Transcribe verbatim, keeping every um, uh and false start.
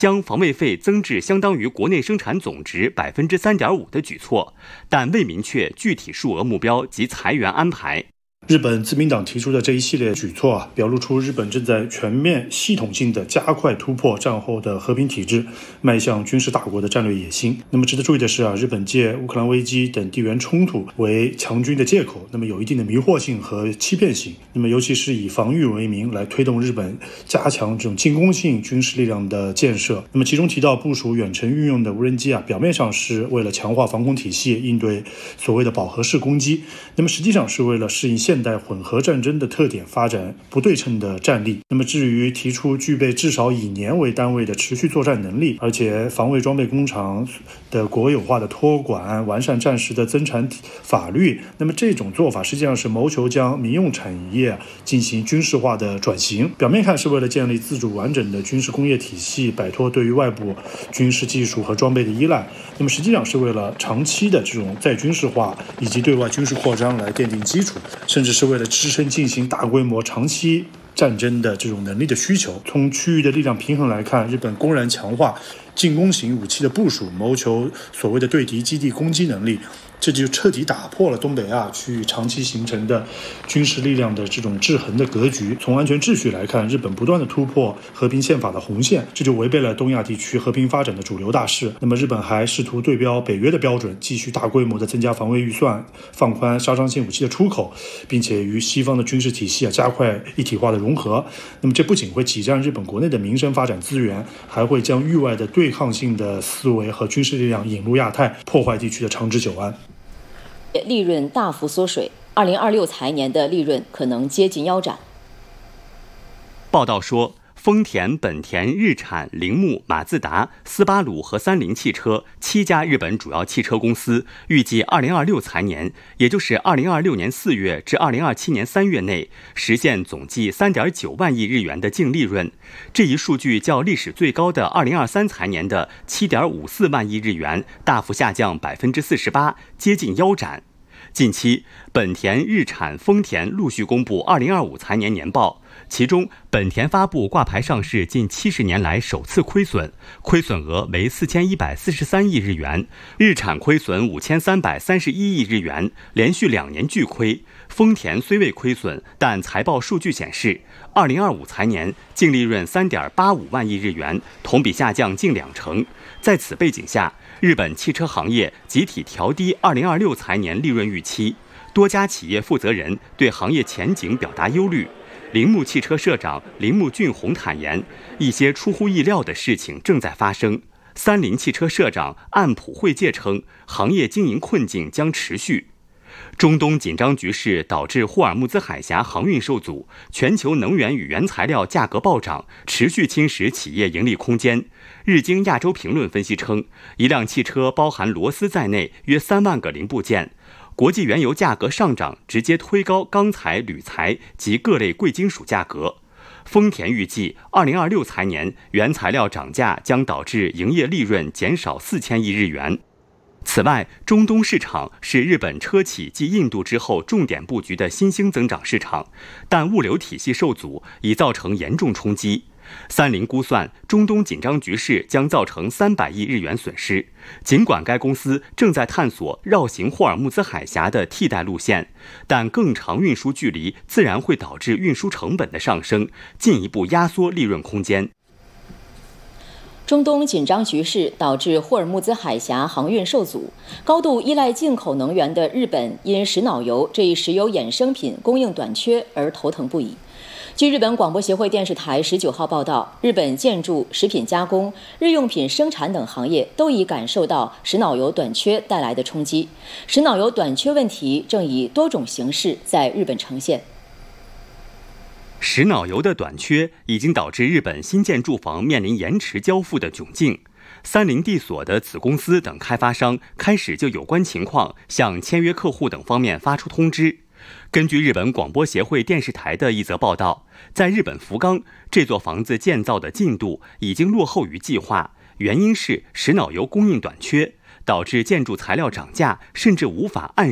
将防卫费增至相当于国内生产总值百分之三点五的举措，但未明确具体数额目标及裁员安排。 日本自民党提出的这一系列举措啊，表露出日本正在全面系统性的加快突破战后的和平体制，迈向军事大国的战略野心。那么值得注意的是啊，日本借乌克兰危机等地缘冲突为强军的借口，那么有一定的迷惑性和欺骗性。那么尤其是以防御为名来推动日本加强这种进攻性军事力量的建设。那么其中提到部署远程运用的无人机啊，表面上是为了强化防空体系，应对所谓的饱和式攻击，那么实际上是为了适应现代混合战争的特点，发展不对称的战力。那么至于提出具备至少以年为单位的持续作战能力，而且防卫装备工厂的国有化的托管，完善战时的增产法律，那么这种做法实际上是谋求将民用产业进行军事化的转型。表面看是为了建立自主完整的军事工业体系，摆脱对于外部军事技术和装备的依赖，那么实际上是为了长期的这种再军事化以及对外军事扩张来奠定基础，甚至是为了支撑进行大规模长期战争的这种能力的需求。从区域的力量平衡来看，日本公然强化进攻型武器的部署，谋求所谓的对敌基地攻击能力，这就彻底打破了东北亚区域长期形成的军事力量的这种制衡的格局。从安全秩序来看，日本不断的突破和平宪法的红线，这就违背了东亚地区和平发展的主流大势。那么日本还试图对标北约的标准，继续大规模的增加防卫预算，放宽杀伤性武器的出口，并且与西方的军事体系啊加快一体化的融合。那么这不仅会挤占日本国内的民生发展资源，还会将域外的对抗性的思维和军事力量引入亚太，破坏地区的长治久安。 利润大幅缩水，二零二六财年的利润可能接近腰斩。 报道说，丰田、本田、日产、铃木、马自达、斯巴鲁和三菱汽车七家日本主要汽车公司预计二零二六财年，也就是二零二六年四月至二零二七年三月内，实现总计三点九万亿日元的净利润。这一数据较历史最高的二零二三财年的七点五四万亿日元大幅下降百分之四十八，接近腰斩。近期，本田、日产、丰田陆续公布二零二五财年年报，其中本田发布挂牌上市近七十年来首次亏损，亏损额为四千一百四十三亿日元；日产亏损五千三百三十一亿日元，连续两年巨亏。丰田虽未亏损，但财报数据显示，二零二五财年净利润三点八五万亿日元，同比下降近两成。在此背景下，日本汽车行业集体调低二零二六财年利润预期，多家企业负责人对行业前景表达忧虑。铃木汽车社长铃木俊宏坦言，一些出乎意料的事情正在发生。三菱汽车社长岸普惠介称，行业经营困境将持续。中东紧张局势导致霍尔木兹海峡航运受阻，全球能源与原材料价格暴涨，持续侵蚀企业盈利空间。日经亚洲评论分析称，一辆汽车包含螺丝在内约三万个零部件。国际原油价格上涨直接推高钢材、铝材及各类贵金属价格。丰田预计，二零二六财年原材料涨价将导致营业利润减少四千亿日元。此外，中东市场是日本车企继印度之后重点布局的新兴增长市场，但物流体系受阻已造成严重冲击。三菱估算，中东紧张局势将造成三百亿日元损失。尽管该公司正在探索绕行霍尔木兹海峡的替代路线，但更长运输距离自然会导致运输成本的上升，进一步压缩利润空间。 中东紧张局势导致霍尔木兹海峡航运受阻，高度依赖进口能源的日本因石脑油这一石油衍生品供应短缺而头疼不已。据日本广播协会电视台十九号报道，日本建筑、食品加工、日用品生产等行业都已感受到石脑油短缺带来的冲击。石脑油短缺问题正以多种形式在日本呈现。 石脑油的短缺已经导致日本新建住房面临延迟交付的窘境。三菱地所的子公司等开发商开始就有关情况向签约客户等方面发出通知。根据日本广播协会电视台的一则报道，在日本福冈，这座房子建造的进度已经落后于计划，原因是石脑油供应短缺，导致建筑材料涨价，甚至无法按